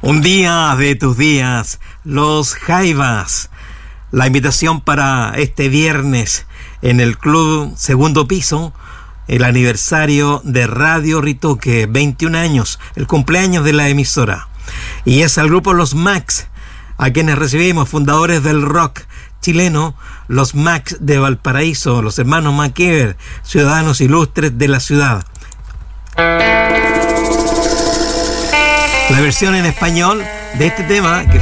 Un día de tus días, los Jaivas. La invitación para este viernes en el Club Segundo Piso, el aniversario de Radio Ritoque, 21 años, el cumpleaños de la emisora. Y es al grupo Los Max, a quienes recibimos, fundadores del rock chileno, los Max de Valparaíso, los hermanos MacGyver, ciudadanos ilustres de la ciudad. La versión en español de este tema, que